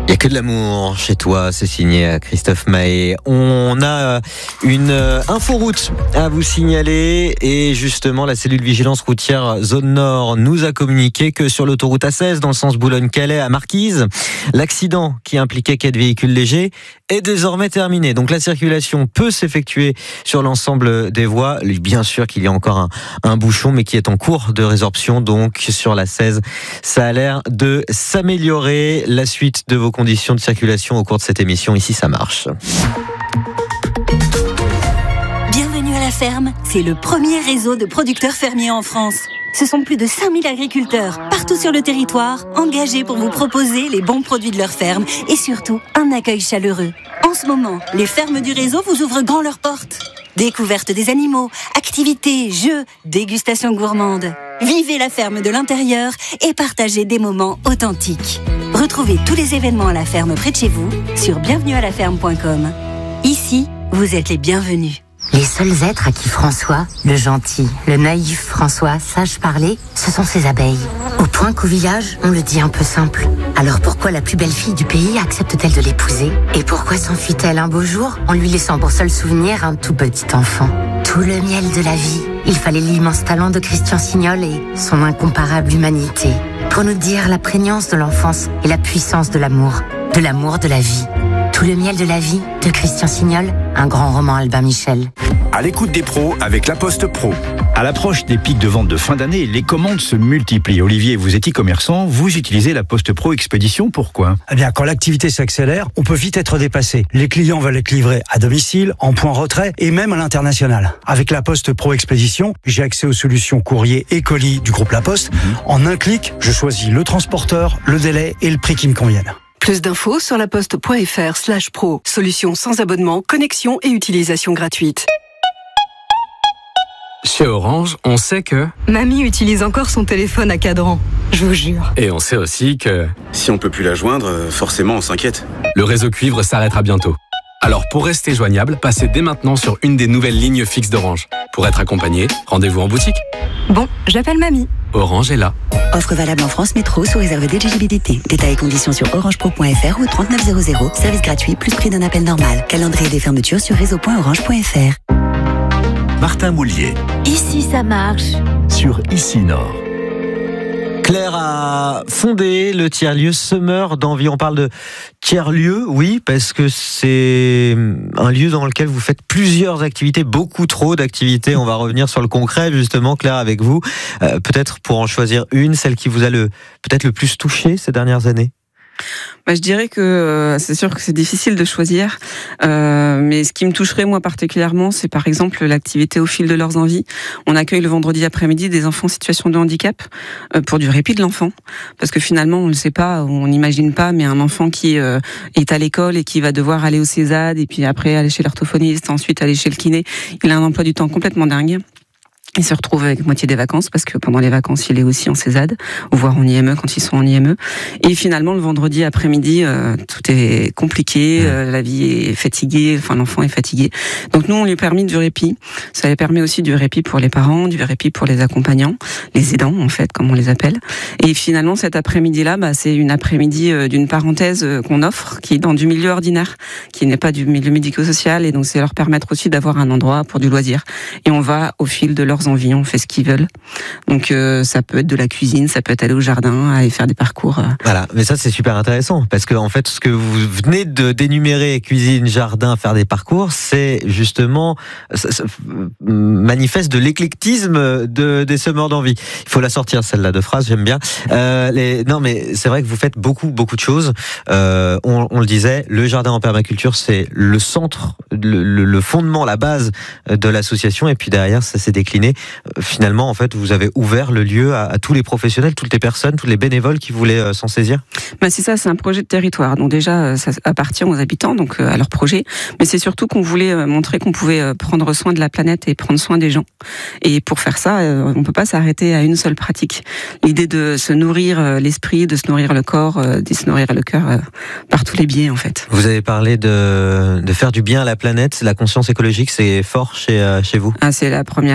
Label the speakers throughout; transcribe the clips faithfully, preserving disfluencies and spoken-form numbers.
Speaker 1: Il n'y a que de l'amour chez toi, c'est signé Christophe Mahé. On a une inforoute à vous signaler et justement la cellule vigilance routière zone nord nous a communiqué que sur l'autoroute A seize dans le sens Boulogne-Calais à Marquise, l'accident qui impliquait quatre véhicules légers est désormais terminé. Donc la circulation peut s'effectuer sur l'ensemble des voies. Bien sûr qu'il y a encore un, un bouchon mais qui est en cours de résorption. Donc sur l'A seize, ça a l'air de s'améliorer. La suite de vos conditions de circulation au cours de cette émission, ici ça marche.
Speaker 2: Bienvenue à la ferme, c'est le premier réseau de producteurs fermiers en France. Ce sont plus de cinq mille agriculteurs, partout sur le territoire, engagés pour vous proposer les bons produits de leur ferme et surtout un accueil chaleureux. En ce moment, les fermes du réseau vous ouvrent grand leurs portes. Découverte des animaux, activités, jeux, dégustation gourmande. Vivez la ferme de l'intérieur et partagez des moments authentiques. Retrouvez tous les événements à la ferme près de chez vous sur bienvenue à la ferme point com. Ici, vous êtes les bienvenus.
Speaker 3: Les seuls êtres à qui François, le gentil, le naïf François, sache parler, ce sont ses abeilles. Au point qu'au village, on le dit un peu simple. Alors pourquoi la plus belle fille du pays accepte-t-elle de l'épouser? Et pourquoi s'enfuit-elle un beau jour en lui laissant pour seul souvenir un tout petit enfant? Tout le miel de la vie. Il fallait l'immense talent de Christian Signol et son incomparable humanité pour nous dire la prégnance de l'enfance et la puissance de l'amour, de l'amour de la vie. Tout le miel de la vie de Christian Signol, un grand roman Albin Michel.
Speaker 4: À l'écoute des pros avec La Poste Pro. À l'approche des pics de vente de fin d'année, les commandes se multiplient. Olivier, vous êtes e-commerçant, vous utilisez La Poste Pro Expédition, pourquoi?
Speaker 5: Eh bien, quand l'activité s'accélère, on peut vite être dépassé. Les clients veulent être livrés à domicile, en point retrait et même à l'international. Avec La Poste Pro Expédition, j'ai accès aux solutions courrier et colis du groupe La Poste. Mmh. En un clic, je choisis le transporteur, le délai et le prix qui me conviennent.
Speaker 6: Plus d'infos sur laposte.fr slash pro. Solution sans abonnement, connexion et utilisation gratuite.
Speaker 7: Chez Orange, on sait que...
Speaker 8: Mamie utilise encore son téléphone à cadran, je vous jure.
Speaker 7: Et on sait aussi que...
Speaker 9: Si on peut plus la joindre, forcément on s'inquiète.
Speaker 7: Le réseau cuivre s'arrêtera bientôt. Alors pour rester joignable, passez dès maintenant sur une des nouvelles lignes fixes d'Orange. Pour être accompagné, rendez-vous en boutique.
Speaker 8: Bon, j'appelle Mamie.
Speaker 7: Orange est là.
Speaker 10: Offre valable en France Métro sous réserve d'éligibilité. Détails et conditions sur orangepro point f r ou trente-neuf zéro zéro. Service gratuit plus prix d'un appel normal. Calendrier des fermetures sur réseau point orange point f r.
Speaker 11: Martin Moulier.
Speaker 2: Ici ça marche.
Speaker 11: Sur Ici Nord.
Speaker 1: Claire a fondé le tiers-lieu Semeur d'Envie. On parle de tiers-lieu, oui, parce que c'est un lieu dans lequel vous faites plusieurs activités, beaucoup trop d'activités. On va revenir sur le concret, justement, Claire, avec vous. Euh, peut-être pour en choisir une, celle qui vous a le peut-être le plus touché ces dernières années.
Speaker 12: Bah, je dirais que euh, c'est sûr que c'est difficile de choisir, euh, mais ce qui me toucherait moi particulièrement, c'est par exemple l'activité Au fil de leurs envies. On accueille le vendredi après-midi des enfants en situation de handicap euh, pour du répit de l'enfant, parce que finalement on ne le sait pas, on n'imagine pas, mais un enfant qui euh, est à l'école et qui va devoir aller au Césade et puis après aller chez l'orthophoniste, ensuite aller chez le kiné, il a un emploi du temps complètement dingue. Il se retrouve avec moitié des vacances parce que pendant les vacances, il est aussi en Césade, ou voire en I M E quand ils sont en I M E. Et finalement, le vendredi après-midi, euh, tout est compliqué, euh, la vie est fatiguée, enfin l'enfant est fatigué. Donc nous, on lui a permis du répit. Ça lui permet aussi du répit pour les parents, du répit pour les accompagnants, les aidants en fait, comme on les appelle. Et finalement, cet après-midi-là, bah, c'est une après-midi euh, d'une parenthèse euh, qu'on offre, qui est dans du milieu ordinaire, qui n'est pas du milieu médico-social, et donc c'est leur permettre aussi d'avoir un endroit pour du loisir. Et on va au fil de leur envies, on fait ce qu'ils veulent. Donc euh, ça peut être de la cuisine, ça peut être aller au jardin, aller faire des parcours. Euh.
Speaker 1: Voilà, mais ça c'est super intéressant parce que en fait ce que vous venez de d'énumérer, cuisine, jardin, faire des parcours, c'est justement ça, ça, manifeste de l'éclectisme de des semeurs d'envie. Il faut la sortir celle-là de phrase, j'aime bien. Euh, les, non mais c'est vrai que vous faites beaucoup beaucoup de choses. Euh, on, on le disait, le jardin en permaculture c'est le centre, le, le, le fondement, la base de l'association et puis derrière ça s'est décliné. Finalement, en fait, vous avez ouvert le lieu à, à tous les professionnels, toutes les personnes, tous les bénévoles qui voulaient euh, s'en saisir.
Speaker 12: Bah c'est ça, c'est un projet de territoire. Donc déjà, ça appartient aux habitants, donc à leur projet. Mais c'est surtout qu'on voulait montrer qu'on pouvait prendre soin de la planète et prendre soin des gens. Et pour faire ça, on peut pas s'arrêter à une seule pratique. L'idée de se nourrir l'esprit, de se nourrir le corps, de se nourrir le cœur par tous les biais, en fait.
Speaker 1: Vous avez parlé de, de faire du bien à la planète. La conscience écologique, c'est fort chez, chez vous.
Speaker 12: Ah, c'est la première des valeurs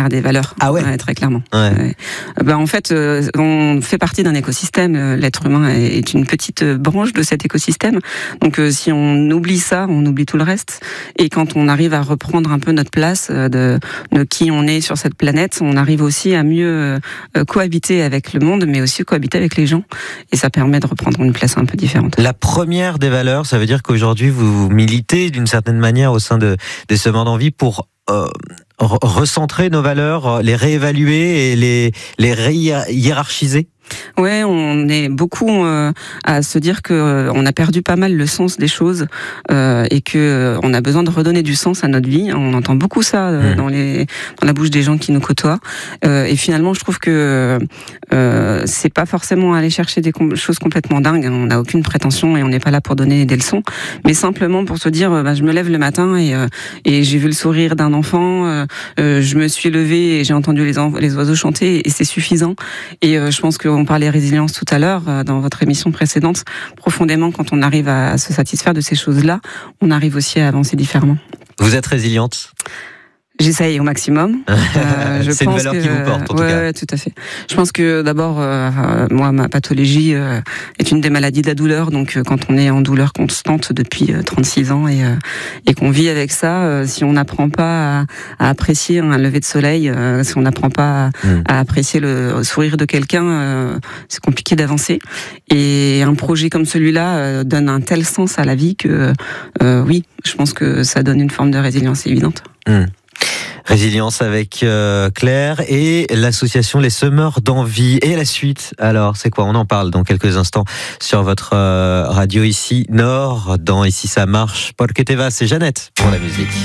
Speaker 12: agriculteurs.
Speaker 1: Ah ouais,
Speaker 12: ouais très clairement.
Speaker 1: Ouais.
Speaker 12: Ouais. Ben, en fait, euh, on fait partie d'un écosystème. L'être humain est une petite branche de cet écosystème. Donc, euh, si on oublie ça, on oublie tout le reste. Et quand on arrive à reprendre un peu notre place de, de qui on est sur cette planète, on arrive aussi à mieux euh, cohabiter avec le monde, mais aussi cohabiter avec les gens. Et ça permet de reprendre une place un peu différente.
Speaker 1: La première des valeurs, ça veut dire qu'aujourd'hui, vous militez d'une certaine manière au sein de, des Semeurs d'Envie pour euh, recentrer nos valeurs, les réévaluer et les, les réhiérarchiser.
Speaker 12: Ouais, on est beaucoup euh, à se dire que euh, on a perdu pas mal le sens des choses euh, et que euh, on a besoin de redonner du sens à notre vie. On entend beaucoup ça euh, mmh. dans les dans la bouche des gens qui nous côtoient. Euh, et finalement, je trouve que euh, c'est pas forcément aller chercher des com- choses complètement dingues. On n'a aucune prétention et on n'est pas là pour donner des leçons, mais simplement pour se dire, euh, bah, je me lève le matin et euh, et j'ai vu le sourire d'un enfant. Euh, euh, je me suis levée et j'ai entendu les en- les oiseaux chanter et c'est suffisant. Et euh, je pense que on parlait résilience tout à l'heure dans votre émission précédente. Profondément, quand on arrive à se satisfaire de ces choses-là, on arrive aussi à avancer différemment.
Speaker 1: Vous êtes résiliente ?
Speaker 12: J'essaye au maximum.
Speaker 1: Euh, je c'est pense une valeur
Speaker 12: que,
Speaker 1: qui vous porte, en
Speaker 12: ouais,
Speaker 1: tout cas.
Speaker 12: Ouais, tout à fait. Je pense que d'abord, euh, moi, ma pathologie euh, est une des maladies de la douleur. Donc, euh, quand on est en douleur constante depuis euh, trente-six ans et, euh, et qu'on vit avec ça, euh, si on n'apprend pas à, à apprécier un lever de soleil, euh, si on n'apprend pas à, mm. à apprécier le sourire de quelqu'un, euh, c'est compliqué d'avancer. Et un projet comme celui-là euh, donne un tel sens à la vie que, euh, oui, je pense que ça donne une forme de résilience évidente.
Speaker 1: Mm. Résilience avec euh, Claire et l'association Les Semeurs d'Envie. Et la suite, alors, c'est quoi ? On en parle dans quelques instants sur votre euh, radio ici, Nord, dans Ici ça marche. Paul Keteva, c'est Jeannette pour la musique.